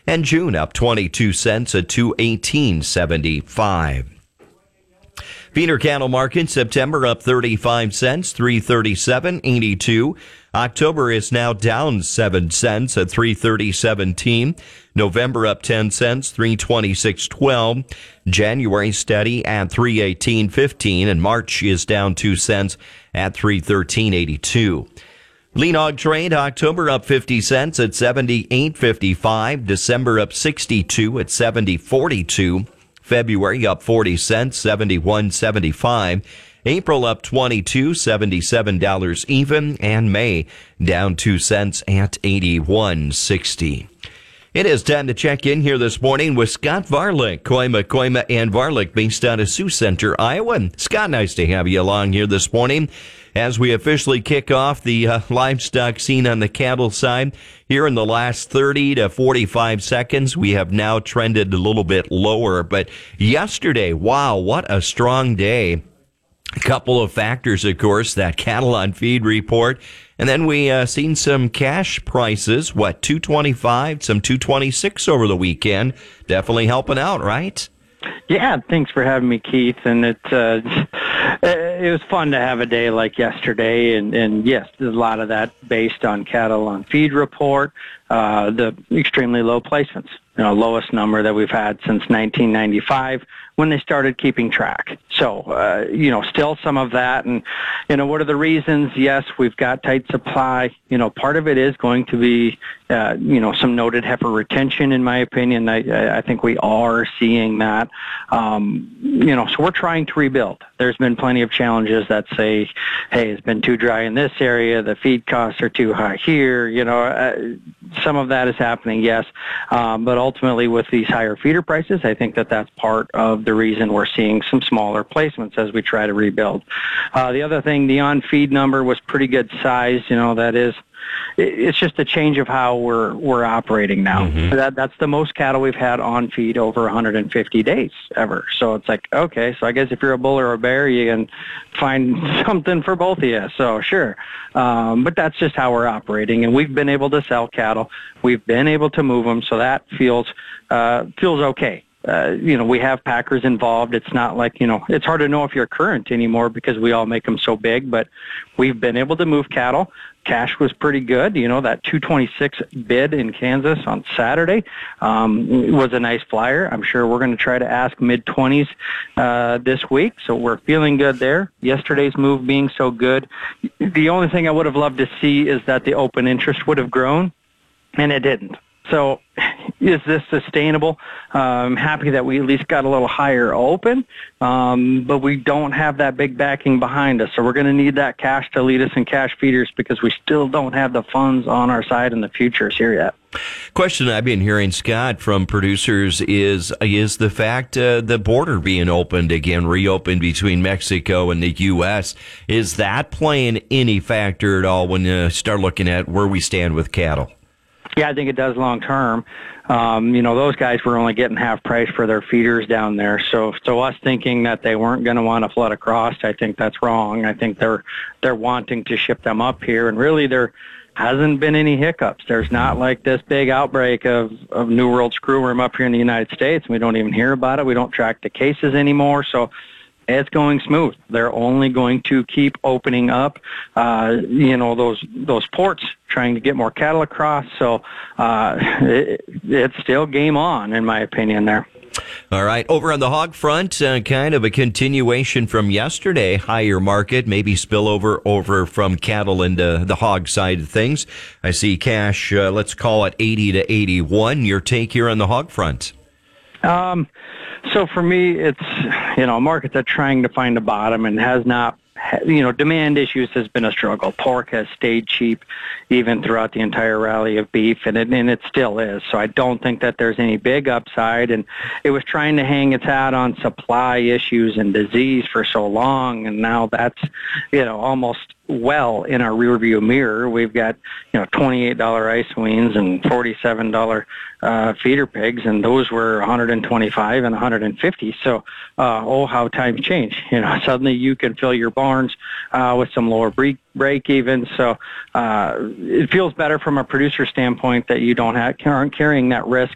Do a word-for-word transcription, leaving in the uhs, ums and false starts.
And June up twenty-two cents at two eighteen seventy-five. Feeder cattle market, September up thirty-five cents, three thirty-seven eighty-two. October is now down seven cents at three thirty seventeen. November up ten cents, three twenty-six twelve. January steady at three eighteen fifteen, and March is down two cents at three thirteen eighty-two. Lean hog trade, October up fifty cents at seventy-eight fifty-five. December up sixty-two at seventy forty-two. February up forty cents, seventy-one seventy-five. April up twenty-two, seventy-seven dollars even. And May down two cents at eighty-one sixty. It is time to check in here this morning with Scott Varlick, Koima, Koima, and Varlick, based out of Sioux Center, Iowa. Scott, nice to have you along here this morning as we officially kick off the uh, livestock scene on the cattle side. Here in the last thirty to forty-five seconds, we have now trended a little bit lower. But yesterday, wow, what a strong day. A couple of factors, of course, that cattle on feed report. And then we uh, seen some cash prices, what, two twenty-five, some two twenty-six over the weekend. Definitely helping out, right? Yeah, thanks for having me, Keith. And it uh, it was fun to have a day like yesterday. And, and yes, there's a lot of that based on cattle on feed report, uh, the extremely low placements, you know, lowest number that we've had since nineteen ninety-five when they started keeping track. So, uh, you know, still some of that. And, you know, what are the reasons? Yes, we've got tight supply. You know, part of it is going to be, uh, you know, some noted heifer retention, in my opinion. I, I think we are seeing that. Um, you know, so we're trying to rebuild. There's been plenty of challenges that say, hey, it's been too dry in this area, the feed costs are too high here. You know, uh, some of that is happening, yes. Um, but ultimately with these higher feeder prices, I think that that's part of the reason we're seeing some smaller placements as we try to rebuild. Uh, the other thing, the on-feed number was pretty good size. You know, that is, it's just a change of how we're we're operating now. Mm-hmm. That that's the most cattle we've had on feed over one hundred fifty days ever. So it's like, okay, so I guess if you're a bull or a bear, you can find something for both of you. So sure, um, but that's just how we're operating, and we've been able to sell cattle. We've been able to move them, so that feels uh, feels okay. Uh, you know, we have packers involved. It's not like, you know, it's hard to know if you're current anymore because we all make them so big, but we've been able to move cattle. Cash was pretty good. You know, that two twenty-six bid in Kansas on Saturday um, was a nice flyer. I'm sure we're going to try to ask mid twenties uh, this week, so we're feeling good there. Yesterday's move being so good. The only thing I would have loved to see is that the open interest would have grown, and it didn't. So is this sustainable? Uh, I'm happy that we at least got a little higher open, um, but we don't have that big backing behind us. So we're going to need that cash to lead us in cash feeders because we still don't have the funds on our side in the futures here yet. Question I've been hearing, Scott, from producers is is the fact uh, the border being opened again, reopened between Mexico and the U S Is that playing any factor at all when you start looking at where we stand with cattle? Yeah, I think it does long term. Um, you know, those guys were only getting half price for their feeders down there. So, so us thinking that they weren't going to want to flood across, I think that's wrong. I think they're they're wanting to ship them up here, and really there hasn't been any hiccups. There's not like this big outbreak of, of New World screwworm up here in the United States. We don't even hear about it. We don't track the cases anymore. So it's going smooth. They're only going to keep opening up, uh, you know, those those ports, trying to get more cattle across. So uh, it, it's still game on, in my opinion, there. All right. Over on the hog front, uh, kind of a continuation from yesterday. Higher market, maybe spillover over from cattle into the hog side of things. I see cash, uh, let's call it eighty to eighty-one. Your take here on the hog front? Um, so for me, it's, you know, a market that's trying to find a bottom and has not, you know, demand issues has been a struggle. Pork has stayed cheap even throughout the entire rally of beef, and it, and it still is. So I don't think that there's any big upside, and it was trying to hang its hat on supply issues and disease for so long, and now that's, you know, almost well in our rearview mirror. We've got, you know, twenty-eight dollars ice-weans and forty-seven dollars uh, feeder pigs, and those were one hundred twenty-five and one hundred fifty. So, uh, oh, how times change. You know, suddenly you can fill your barns uh, with some lower break, break even. So uh, it feels better from a producer standpoint that you don't have, aren't carrying that risk